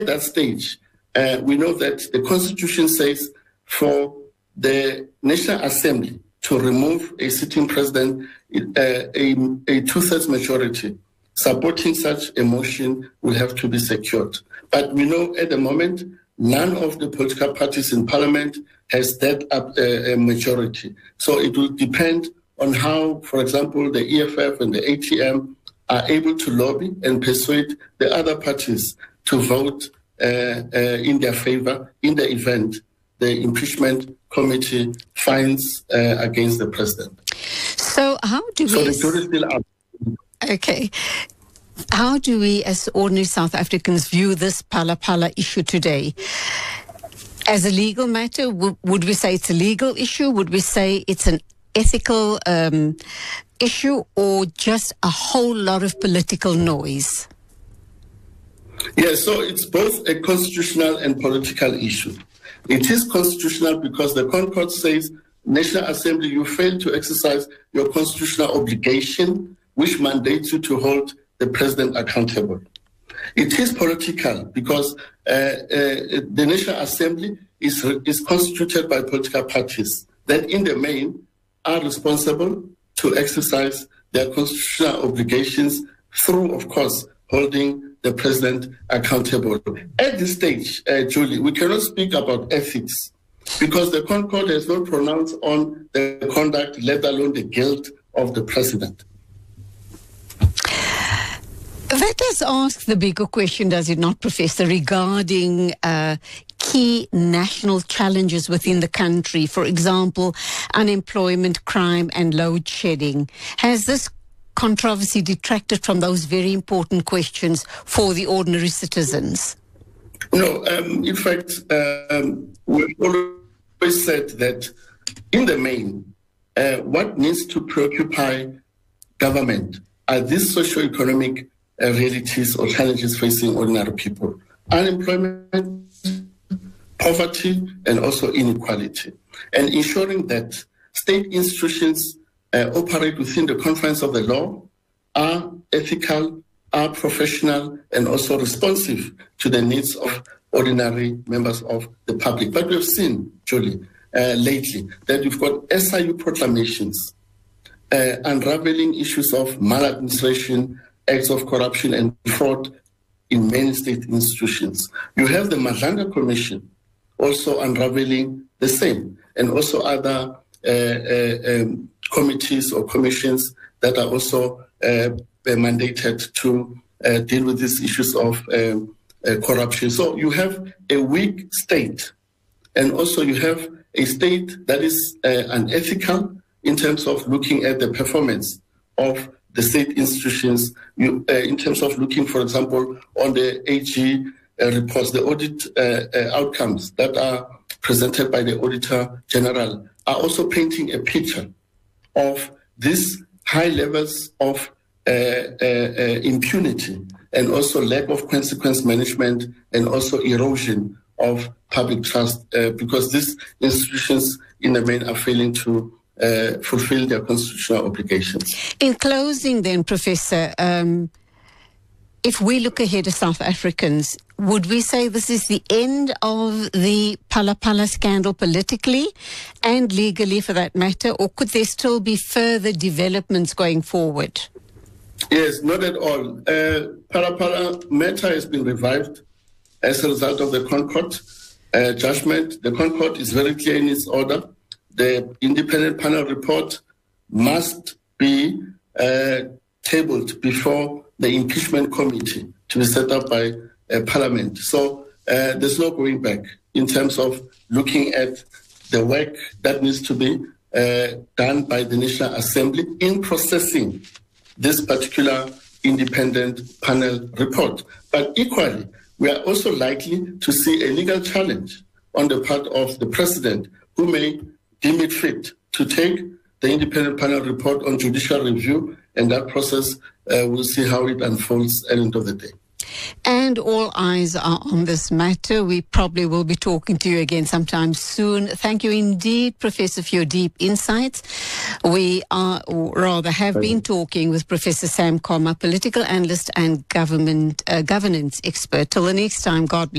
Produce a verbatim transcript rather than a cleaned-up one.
that stage, uh, we know that the Constitution says for the National Assembly to remove a sitting president, uh, a, a two-thirds majority supporting such a motion will have to be secured. But we know at the moment, none of the political parties in Parliament has that up uh, a majority. So it will depend on how, for example, the E F F and the A T M are able to lobby and persuade the other parties to vote uh, uh, in their favor in the event the impeachment committee finds uh, against the president. So how do we... So the jury still out. Okay. How do we, as ordinary South Africans, view this Phala Phala issue today? As a legal matter, w- would we say it's a legal issue? Would we say it's an ethical um, issue, or just a whole lot of political noise? Yeah, so it's both a constitutional and political issue. It is constitutional because the Concord says, National Assembly, you fail to exercise your constitutional obligation, which mandates you to hold the president accountable. It is political because uh, uh, the National Assembly is, is constituted by political parties that in the main are responsible to exercise their constitutional obligations through, of course, holding the president accountable. At this stage, uh, Julie, we cannot speak about ethics because the Concord has not pronounced on the conduct, let alone the guilt of the president. That does ask the bigger question, does it not, Professor, regarding uh, key national challenges within the country, for example, unemployment, crime and load shedding. Has this controversy detracted from those very important questions for the ordinary citizens? No, um, in fact, um, we've always said that in the main, uh, what needs to preoccupy government are these socio-economic uh, realities or challenges facing ordinary people. Unemployment, poverty, and also inequality. And ensuring that state institutions uh, operate within the confines of the law, are ethical, are professional, and also responsive to the needs of ordinary members of the public. But we've seen, Julie, uh, lately, that you've got S I U proclamations uh, unraveling issues of maladministration, acts of corruption and fraud in many state institutions. You have the Madlanga Commission also unraveling the same, and also other uh, uh, um, committees or commissions that are also uh, mandated to uh, deal with these issues of um, uh, corruption. So you have a weak state, and also you have a state that is uh, unethical in terms of looking at the performance of the state institutions, you, uh, in terms of looking, for example, on the A G uh, reports, the audit uh, uh, outcomes that are presented by the Auditor General are also painting a picture of these high levels of uh, uh, uh, impunity and also lack of consequence management and also erosion of public trust uh, because these institutions in the main are failing to Uh, fulfill their constitutional obligations. In closing then, Professor, um, if we look ahead as South Africans, would we say this is the end of the Phala Phala scandal politically and legally for that matter, or could there still be further developments going forward? Yes, not at all. Uh, Phala Phala matter has been revived as a result of the Concord uh, judgment. The Concord is very clear in its order. The independent panel report must be uh, tabled before the impeachment committee to be set up by uh, Parliament. So uh, there's no going back in terms of looking at the work that needs to be uh, done by the National Assembly in processing this particular independent panel report. But equally, we are also likely to see a legal challenge on the part of the president, who may deem it fit to take the independent panel report on judicial review, and that process, uh, we'll see how it unfolds at the end of the day. And all eyes are on this matter. We probably will be talking to you again sometime soon. Thank you indeed, Professor, for your deep insights. We are, or rather have been talking with Professor Sam Khoma, political analyst and government uh, governance expert. Till the next time, God bless.